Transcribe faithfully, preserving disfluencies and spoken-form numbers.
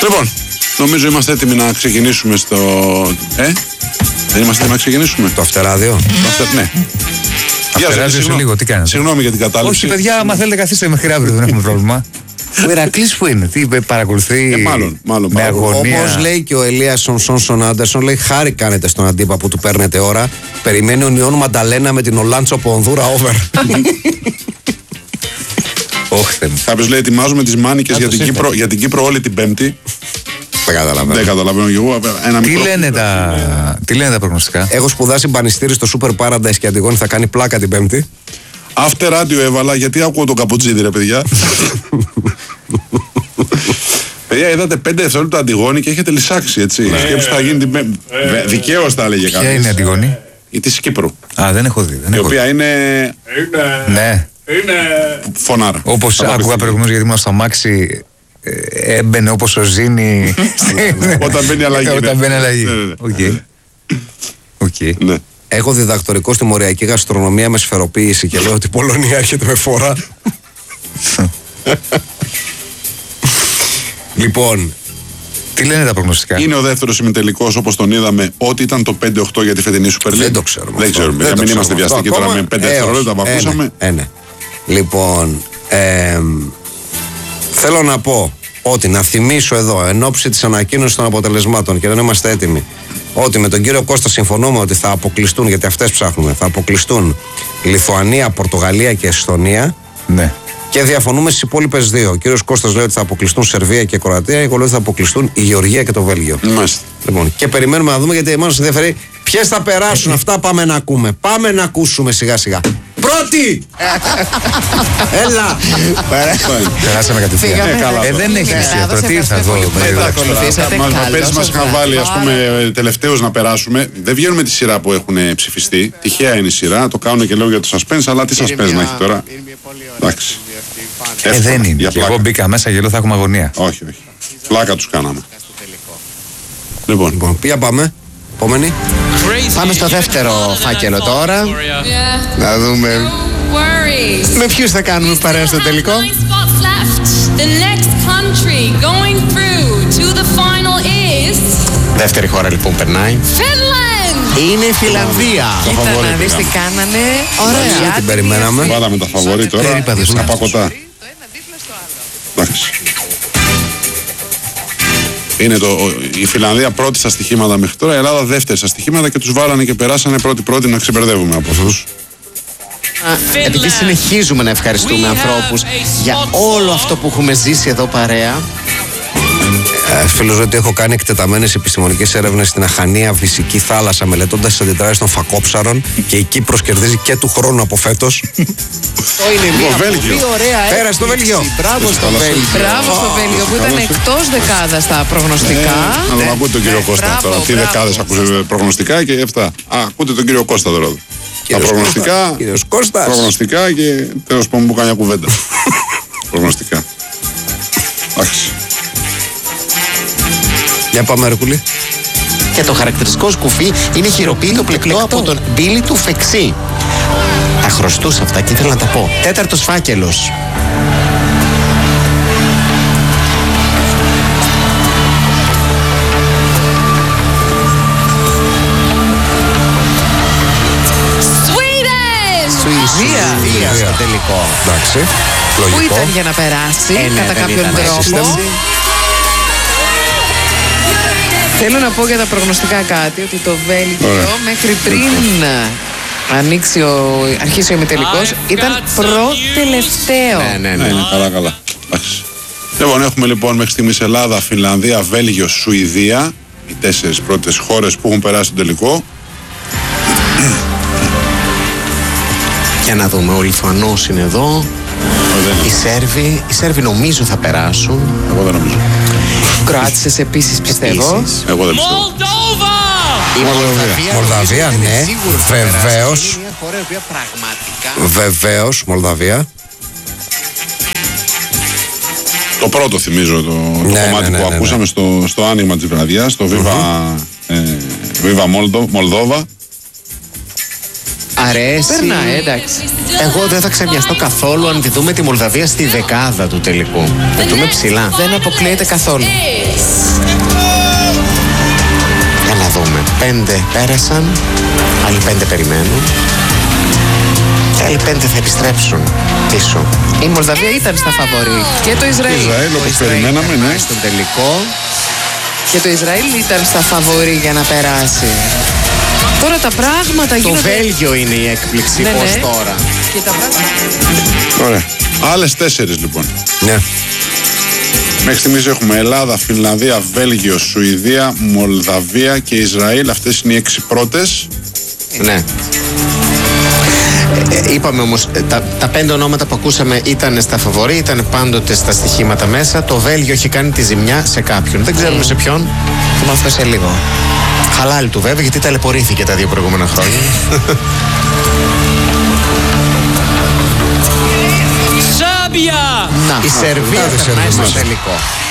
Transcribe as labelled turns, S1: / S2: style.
S1: Λοιπόν, νομίζω είμαστε έτοιμοι να ξεκινήσουμε στο. Ε? Δεν είμαστε έτοιμοι να ξεκινήσουμε.
S2: Το Αυτεράδιο.
S1: Το αυτε... Ναι.
S3: Αυτεράδιο σε λίγο, τι κάνετε?
S1: Συγγνώμη για την κατάληψη.
S3: Όχι, παιδιά, άμα θέλετε καθίστε μέχρι αύριο, δεν έχουμε πρόβλημα. Ο Ηρακλής που είναι, τι παρακολουθεί.
S1: Ε, μάλλον, μάλλον.
S3: Με αγωνία.
S2: Όπως λέει και ο Ελίας Σονσόν Άντερσον, λέει χάρη κάνετε στον αντίπα που του παίρνετε ώρα. Περιμένει ο Νιόν Μανταλένα με την Ολάντσο από Ονδούρα over.
S3: Όχι,
S1: κάποιος λέει ετοιμάζουμε τις μάνικες για την, Κύπρο, για την Κύπρο όλη την Πέμπτη.
S2: Δεν καταλαβαίνω.
S1: Δεν καταλαβαίνω και εγώ. Ένα
S3: τι,
S1: μικρό...
S3: λένε τα... τι λένε τα προγνωστικά.
S2: Έχω σπουδάσει μπανιστήρι στο Super Paradise και Αντιγόνη θα κάνει πλάκα την Πέμπτη.
S1: After radio έβαλα γιατί ακούω τον Καπουτσίδη ρε παιδιά. Παιδιά, είδατε πέντε δευτερόλεπτα Αντιγόνη και έχετε λυσάξει, έτσι. Ναι. Σκέψου θα γίνει την Πέμπτη. Ε, Δικαίως τα έλεγε κάποιος.
S3: Ποια είναι η Αντιγόνη?
S1: Η της Κύπρου.
S3: Α, δεν έχω δει. Δεν
S1: η
S3: έχω
S1: οποία
S3: δει.
S1: είναι.
S3: Είναι. Ναι.
S1: Είναι. Φωνάρα.
S3: Όπως άκουγα προηγουμένως γιατί ήμουν στο αμάξι. Έμπαινε όπως ο Ζήνη.
S1: Όταν μπαίνει αλλαγή.
S3: Όταν μπαίνει αλλαγή. Οκ.
S1: Ναι.
S2: Έχω διδακτορικό στη μοριακή γαστρονομία με σφαιροποίηση και λέω ότι η Πολωνία έρχεται με φορά.
S3: Λοιπόν, τι λένε τα προγνωστικά?
S1: Είναι ο δεύτερος ημιτελικός όπως τον είδαμε, ότι ήταν το πέντε οκτώ για τη φετινή Super League.
S2: Δεν το ξέρουμε.
S1: Δεν ξέρουμε. Δεν μην είμαστε βιαστικοί τώρα με πέντε δευτερόλεπτα που ακούσαμε.
S2: Ε, ναι. Λοιπόν, ε, θέλω να πω ότι να θυμίσω εδώ εν ώψη της ανακοίνωσης των αποτελεσμάτων και δεν είμαστε έτοιμοι, ότι με τον κύριο Κώστα συμφωνούμε ότι θα αποκλειστούν, γιατί αυτές ψάχνουμε, θα αποκλειστούν Λιθουανία, Πορτογαλία και Εσθονία.
S3: Ναι.
S2: Και διαφωνούμε στις υπόλοιπες δύο. Ο κύριος Κώστας λέει ότι θα αποκλειστούν Σερβία και Κροατία. Εγώ λέω ότι θα αποκλειστούν η Γεωργία και το Βέλγιο.
S1: Μάλιστα.
S2: Λοιπόν, και περιμένουμε να δούμε γιατί εμάς μας ενδιαφέρει ποιες θα περάσουν. Αυτά πάμε να ακούμε. Πάμε να ακούσουμε σιγά σιγά. Πρώτη! Έλα!
S3: Περάσαμε κατευθείαν. Ε, δεν έχει σημασία. Πρώτη ήρθα εδώ.
S1: Πέρυσι μας είχαν βάλει, ας πούμε, τελευταίους να περάσουμε. Δεν βγαίνουμε τη σειρά που έχουν ψηφιστεί. Τυχαία είναι η σειρά. Το κάνουν και λέω για το suspense, αλλά τι suspense να έχει τώρα. Εντάξει.
S3: Ε, δεν είναι. Και εγώ μπήκα μέσα και λέω θα έχουμε αγωνία.
S1: Όχι, όχι. Πλάκα τους κάναμε. Λοιπόν,
S2: Λοιπόν, ποια πάμε. Επόμενη.
S4: Πάμε στο δεύτερο φάκελο τώρα. Να δούμε με ποιους θα κάνουμε παρέα στο τελικό. Δεύτερη χώρα λοιπόν περνάει. Είναι η Φιλανδία.
S5: Κοίτα να δεις τι κάνανε. Ωραία.
S2: Την περιμέναμε.
S1: βάλαμε τα φαβορί τώρα. Στα πακωτά. Εντάξει. Είναι το, η Φιλανδία πρώτη στα στοιχήματα μέχρι τώρα, η Ελλάδα δεύτερη στα στοιχήματα και τους βάλανε και περάσανε πρώτη-πρώτη να ξεμπερδεύουμε από αυτούς.
S4: Επειδή συνεχίζουμε να ευχαριστούμε ανθρώπους για όλο αυτό που έχουμε ζήσει εδώ παρέα.
S2: Ε, Φίλος ότι έχω κάνει εκτεταμένες επιστημονικές έρευνες στην αχανία φυσική θάλασσα μελετώντας τις αντιδράσεις των φακόψαρων και η Κύπρος κερδίζει και του χρόνου από φέτος.
S4: Αυτό είναι μια πολύ ωραία έκπληξη.
S2: Πέρασε το Βέλγιο.
S4: Μπράβο στο Βέλγιο.
S5: Μπράβο στο Βέλγιο που ήταν εκτός δεκάδας στα προγνωστικά.
S1: Να τον ακούτε τον κύριο Κώστα
S5: μπράβο,
S1: τώρα. Τι
S5: μπράβο.
S1: δεκάδες ακούσατε προγνωστικά και αυτά. Α, ακούτε τον κύριο Κώστα τώρα. Τα προγνωστικά.
S2: Κύριος Κώστας.
S1: Προγνωστικά και τέλος πάντων που κάνει μια κουβέντα. Προγνωστικά. Εντάξει.
S2: Για πάμε Ερκούλη.
S4: Και το χαρακτηριστικό σκουφί είναι χειροποίητο πλεκτό από τον Μπίλι του Φεξί. Τα χρωστούσα αυτά και ήθελα να τα πω. Τέταρτος φάκελος. Σουηδία στο τελικό.
S2: Εντάξει.
S5: Πού
S2: Λογικό.
S5: ήταν για να περάσει
S4: Ε, ναι,
S5: κατά
S4: δεν
S5: κάποιον
S4: ήταν
S5: τρόπο.
S4: σύστημα.
S5: Θέλω να πω για τα προγνωστικά κάτι, ότι το Βέλγιο μέχρι πριν ανοίξει ο, αρχίσει ο ημιτελικός ήταν προτελευταίο.
S4: Ναι, ναι,
S1: Ναι,
S4: ναι.
S1: είναι καλά, καλά. Εντάξει. Λοιπόν, έχουμε λοιπόν μέχρι στιγμής Ελλάδα, Φιλανδία, Βέλγιο, Σουηδία. Οι τέσσερις πρώτες χώρες που έχουν περάσει τον τελικό.
S4: Για να δούμε, ο Λιθουανός είναι εδώ. Οι Σέρβοι, οι Σέρβοι νομίζω θα περάσουν.
S1: Εγώ δεν νομίζω.
S5: Κροάτισσες επίσης πιστεύω.
S4: Επίσης.
S1: Εγώ δεν πιστεύω.
S4: Η Μολδαβία,
S2: Μολδαβία,
S4: νομίζω
S2: ναι.
S4: είναι σίγουρο θα περάσει.
S2: Βεβαίως.
S4: Είναι μια χώρα η οποία πραγματικά.
S2: Βεβαίως, Μολδαβία.
S1: Το πρώτο θυμίζω το, το
S2: Ναι,
S1: κομμάτι
S2: ναι, ναι,
S1: που
S2: ναι, ναι.
S1: ακούσαμε στο, στο άνοιγμα της βραδιάς, το Viva, ε, Viva Moldo- Moldova.
S4: αρέσει.
S5: Περνάει, εντάξει.
S4: Εγώ δεν θα ξεμοιαστώ καθόλου αν τη δούμε τη Μολδαβία στη δεκάδα του τελικού. Θα δούμε ψηλά.
S5: Δεν αποκλείεται καθόλου.
S4: Για να δούμε. Πέντε πέρασαν, άλλοι πέντε περιμένουν. Άλλοι πέντε θα επιστρέψουν πίσω.
S5: Η Μολδαβία ήταν στα φαβορί. Και το Ισραήλ.
S1: Ισραήλ,
S4: Το
S1: όπως
S4: Ισραήλ
S1: περιμέναμε,
S4: περνάει
S1: ναι.
S4: στον τελικό.
S5: Και το Ισραήλ ήταν στα φαβορί για να περάσει. Τώρα τα πράγματα
S4: Το
S5: γίνονται...
S4: Βέλγιο είναι η έκπληξη,
S5: Ναι,
S4: πώς
S5: ναι.
S4: τώρα.
S5: Και τα πράγματα...
S1: Ωραία. Άλλες τέσσερις λοιπόν.
S2: Ναι.
S1: Μέχρι στιγμής έχουμε Ελλάδα, Φινλανδία, Βέλγιο, Σουηδία, Μολδαβία και Ισραήλ. Αυτές είναι οι έξι πρώτες.
S4: Ναι. Ε, ε, είπαμε όμως, ε, τα, τα πέντε ονόματα που ακούσαμε ήταν στα φαβορί, ήταν πάντοτε στα στοιχήματα μέσα. Το Βέλγιο έχει κάνει τη ζημιά σε κάποιον. Δεν ξέρουμε σε ποιον.
S5: Θα μάθουμε σε λίγο.
S4: Χαλάλη του βέβαια, γιατί ταλαιπωρήθηκε τα δύο προηγούμενα χρόνια.
S6: Σάμπια!
S5: Να.
S4: Η Σερβία
S2: δεν
S4: περνάει στο
S2: ξέρουμε.
S4: τελικό.